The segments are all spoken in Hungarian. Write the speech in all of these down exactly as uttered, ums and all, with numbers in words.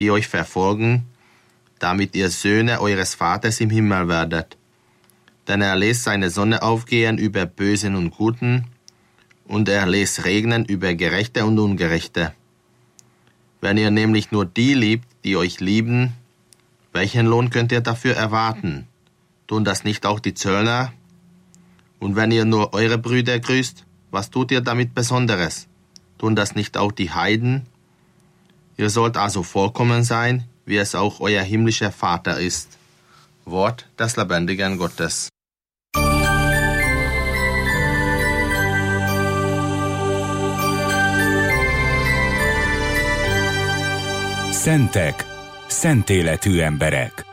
die euch verfolgen, damit ihr Söhne eures Vaters im Himmel werdet. Denn er lässt seine Sonne aufgehen über Bösen und Guten, und er lässt regnen über Gerechte und Ungerechte. Wenn ihr nämlich nur die liebt, die euch lieben, welchen Lohn könnt ihr dafür erwarten? Tun das nicht auch die Zöllner? Und wenn ihr nur eure Brüder grüßt, was tut ihr damit Besonderes? Tun das nicht auch die Heiden? Ihr sollt also vollkommen sein, wie es auch euer himmlischer Vater ist. Wort des lebendigen Gottes. Szentek, szent életű emberek.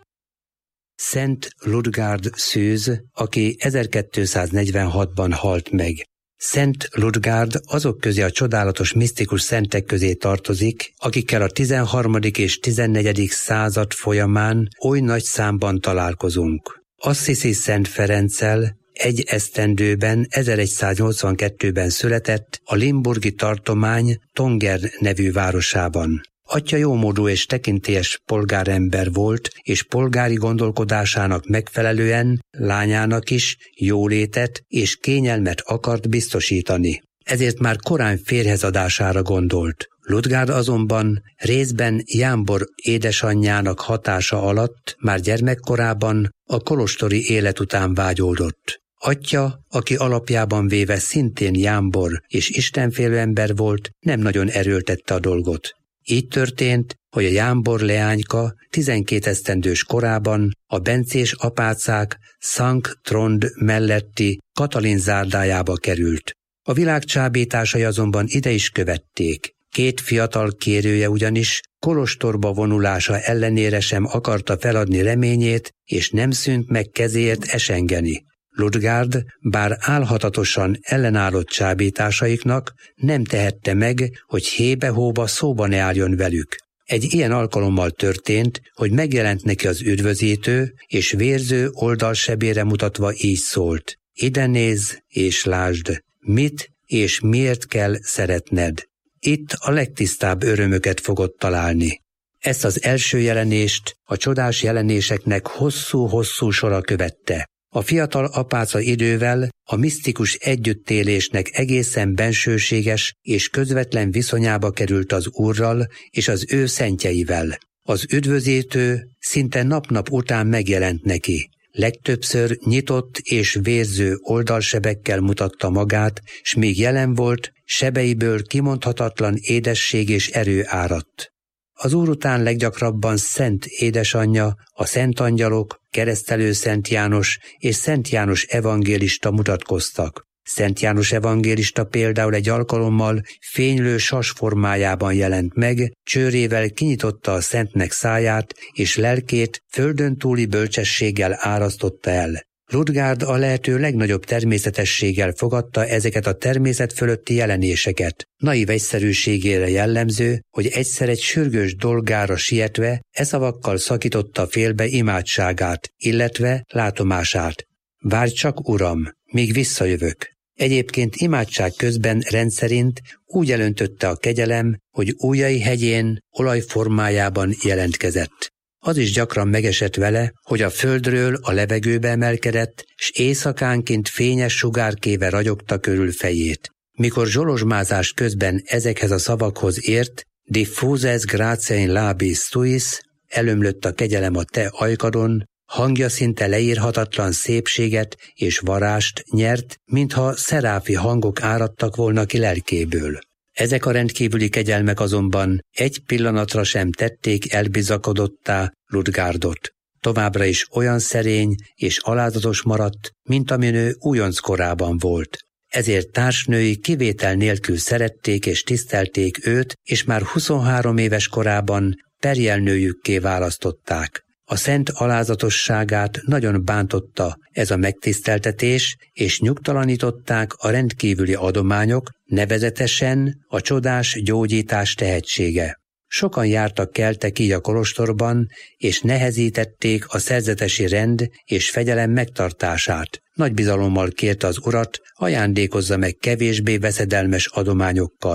Szent Ludgárd Szűz, aki ezerkétszáznegyvenhatban halt meg. Szent Ludgárd azok közé a csodálatos misztikus szentek közé tartozik, akikkel a tizenharmadik és tizennegyedik század folyamán oly nagy számban találkozunk. Assisi Szent Ferenccel egy esztendőben ezeregyszáznyolcvankettőben született a limburgi tartomány Tonger nevű városában. Atya jómódú és tekintélyes polgárember volt, és polgári gondolkodásának megfelelően lányának is jólétet és kényelmet akart biztosítani. Ezért már korán férjezadására gondolt. Ludgárd azonban részben Jámbor édesanyjának hatása alatt már gyermekkorában a kolostori élet után vágyódott. Atya, aki alapjában véve szintén jámbor és istenfélő ember volt, nem nagyon erőltette a dolgot. Így történt, hogy a jámbor leányka tizenkét esztendős korában a bencés apácák Sankt Trond melletti Katalin zárdájába került. A világ csábításai azonban ide is követték. Két fiatal kérője ugyanis kolostorba vonulása ellenére sem akarta feladni reményét, és nem szűnt meg kezéért esengeni. Ludgárd, bár álhatatosan ellenállott csábításaiknak, nem tehette meg, hogy hébe-hóba szóba ne álljon velük. Egy ilyen alkalommal történt, hogy megjelent neki az üdvözítő, és vérző oldalsebére mutatva így szólt: ide nézz és lásd, mit és miért kell szeretned. Itt a legtisztább örömöket fogod találni. Ezt az első jelenést a csodás jelenéseknek hosszú-hosszú sora követte. A fiatal apáca idővel a misztikus együttélésnek egészen bensőséges és közvetlen viszonyába került az Úrral és az ő szentjeivel. Az üdvözítő szinte nap-nap után megjelent neki. Legtöbbször nyitott és vérző oldalsebekkel mutatta magát, s míg jelen volt, sebeiből kimondhatatlan édesség és erő áradt. Az Úr után leggyakrabban Szent Édesanyja, a Szent Angyalok, Keresztelő Szent János és Szent János evangélista mutatkoztak. Szent János evangélista például egy alkalommal fénylő sas formájában jelent meg, csőrével kinyitotta a Szentnek száját, és lelkét földön túli bölcsességgel árasztotta el. Ludgárd a lehető legnagyobb természetességgel fogadta ezeket a természet fölötti jelenéseket. Naiv egyszerűségére jellemző, hogy egyszer egy sürgős dolgára sietve e szavakkal szakította félbe imádságát, illetve látomását. Várj csak, Uram, míg visszajövök. Egyébként imádság közben rendszerint úgy elöntötte a kegyelem, hogy ujjai hegyén olajformájában jelentkezett. Az is gyakran megesett vele, hogy a földről a levegőbe emelkedett, s éjszakánként fényes sugárkéve ragyogta körül fejét. Mikor zsolozsmázás közben ezekhez a szavakhoz ért, diffuses gratia in labis tuis, elömlött a kegyelem a te ajkadon, hangja szinte leírhatatlan szépséget és varást nyert, mintha szeráfi hangok áradtak volna ki lelkéből. Ezek a rendkívüli kegyelmek azonban egy pillanatra sem tették elbizakodottá Ludgárdot. Továbbra is olyan szerény és alázatos maradt, mint amin ő újonc korában volt. Ezért társnői kivétel nélkül szerették és tisztelték őt, és már huszonhárom éves korában perjelnőjükké választották. A szent alázatosságát nagyon bántotta ez a megtiszteltetés, és nyugtalanították a rendkívüli adományok, nevezetesen a csodás gyógyítás tehetsége. Sokan jártak keltek így a kolostorban, és nehezítették a szerzetesi rend és fegyelem megtartását. Nagy bizalommal kérte az urat, ajándékozza meg kevésbé veszedelmes adományokkal.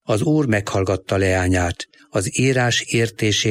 Az Úr meghallgatta leányát, az írás értését